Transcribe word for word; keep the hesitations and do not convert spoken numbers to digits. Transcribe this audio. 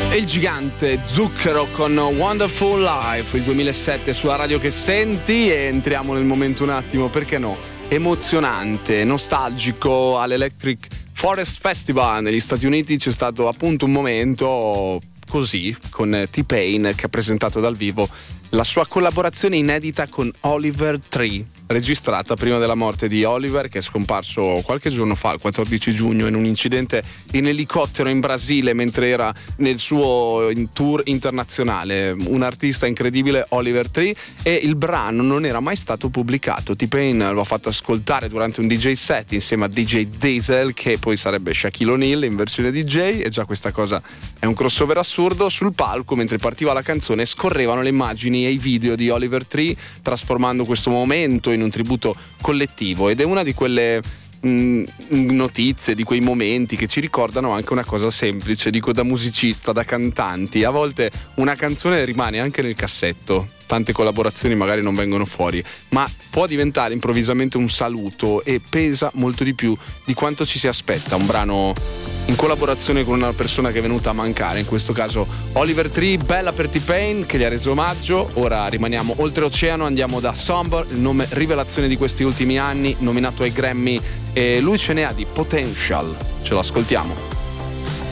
E il gigante Zucchero con Wonderful Life, il duemilasette sulla radio che senti, e entriamo nel momento un attimo, perché no, emozionante, nostalgico. All'Electric Forest Festival negli Stati Uniti c'è stato appunto un momento così con T-Pain, che ha presentato dal vivo la sua collaborazione inedita con Oliver Tree, registrata prima della morte di Oliver, che è scomparso qualche giorno fa, il quattordici giugno, in un incidente in elicottero in Brasile mentre era nel suo tour internazionale. Un artista incredibile, Oliver Tree, e il brano non era mai stato pubblicato. T-Pain lo ha fatto ascoltare durante un D J set insieme a D J Diesel, che poi sarebbe Shaquille O'Neal in versione D J, e già questa cosa è un crossover assurdo. Sul palco, mentre partiva la canzone, scorrevano le immagini e i video di Oliver Tree, trasformando questo momento in un tributo collettivo, ed è una di quelle mh, notizie, di quei momenti che ci ricordano anche una cosa semplice. Dico, da musicista, da cantanti, a volte una canzone rimane anche nel cassetto, tante collaborazioni magari non vengono fuori, ma può diventare improvvisamente un saluto e pesa molto di più di quanto ci si aspetta. Un brano in collaborazione con una persona che è venuta a mancare, in questo caso Oliver Tree, bella per T-Pain che gli ha reso omaggio. Ora rimaniamo oltreoceano, andiamo da Somber, il nome rivelazione di questi ultimi anni, nominato ai Grammy, e lui ce ne ha di potential, ce lo ascoltiamo.